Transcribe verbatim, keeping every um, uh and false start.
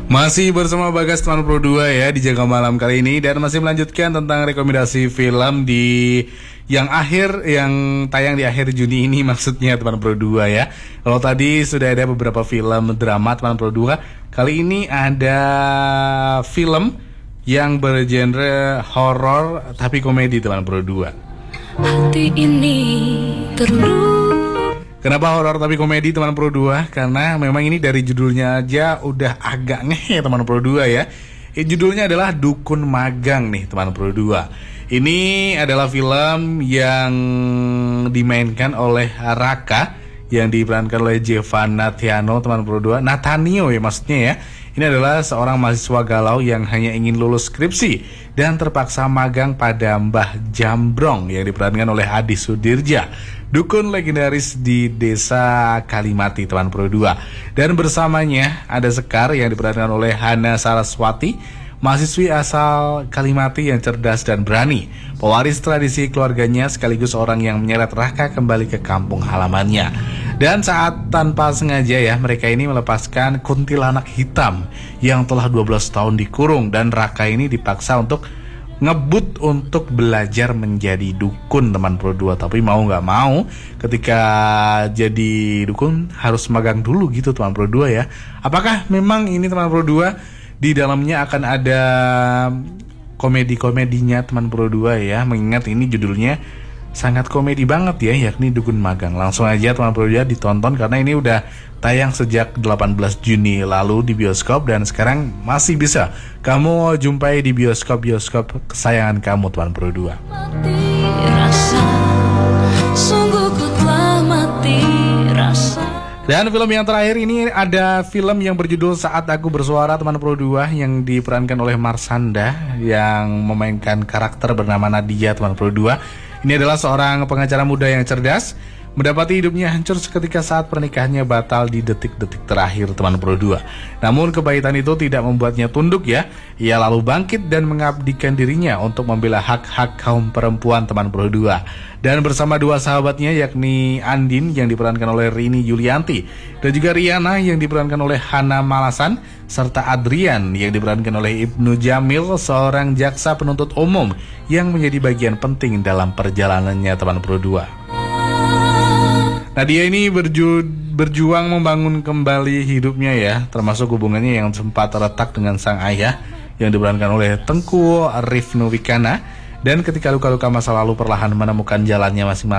Masih bersama Bagas teman Pro dua ya di Jaga Malam kali ini, dan masih melanjutkan tentang rekomendasi film di yang akhir yang tayang di akhir Juni ini, maksudnya teman Pro dua ya. Kalau tadi sudah ada beberapa film drama teman Pro dua, kali ini ada film yang bergenre horor tapi komedi teman Pro dua. Hati ini terluka. Kenapa horor tapi komedi teman Pro dua? Karena memang ini dari judulnya aja udah agak ngehe teman Pro dua ya. Eh, judulnya adalah Dukun Magang nih teman Pro dua. Ini adalah film yang dimainkan oleh Raka, yang diperankan oleh Jevan Nathiano teman Pro dua. Natanio ya maksudnya ya. Ini adalah seorang mahasiswa galau yang hanya ingin lulus skripsi dan terpaksa magang pada Mbah Jambrong yang diperankan oleh Adi Sudirja, dukun legendaris di desa Kalimati teman Pro dua. Dan bersamanya ada Sekar yang diperankan oleh Hana Saraswati, mahasiswi asal Kalimati yang cerdas dan berani, pewaris tradisi keluarganya sekaligus orang yang menyeret Raka kembali ke kampung halamannya. Dan saat tanpa sengaja ya, mereka ini melepaskan kuntilanak hitam yang telah dua belas tahun dikurung, dan Raka ini dipaksa untuk ngebut untuk belajar menjadi dukun teman Pro dua. Tapi mau gak mau ketika jadi dukun harus magang dulu gitu teman Pro dua ya. Apakah memang ini teman Pro dua di dalamnya akan ada komedi-komedinya teman Pro dua ya, mengingat ini judulnya sangat komedi banget ya, yakni Dukun Magang. Langsung aja teman Pro dua ditonton karena ini udah tayang sejak delapan belas Juni lalu di bioskop, dan sekarang masih bisa kamu jumpai di bioskop-bioskop kesayangan kamu teman Pro dua. Mati rasa, sungguh ku telah mati rasa. Dan film yang terakhir ini ada film yang berjudul Saat Aku Bersuara teman Pro dua, yang diperankan oleh Marsanda yang memainkan karakter bernama Nadia teman Pro dua. Ini adalah seorang pengacara muda yang cerdas, mendapati hidupnya hancur seketika saat pernikahannya batal di detik-detik terakhir teman Pro dua. Namun kepahitan itu tidak membuatnya tunduk ya. Ia lalu bangkit dan mengabdikan dirinya untuk membela hak-hak kaum perempuan teman Pro dua. Dan bersama dua sahabatnya, yakni Andin yang diperankan oleh Rini Yulianti, dan juga Riana yang diperankan oleh Hana Malasan, serta Adrian yang diperankan oleh Ibnu Jamil, seorang jaksa penuntut umum yang menjadi bagian penting dalam perjalanannya teman Pro dua. Nah, dia ini berju, berjuang membangun kembali hidupnya ya, termasuk hubungannya yang sempat retak dengan sang ayah yang diperankan oleh Tengku Rifnu Wikana. Dan ketika luka-luka masa lalu perlahan menemukan jalannya masing-masing,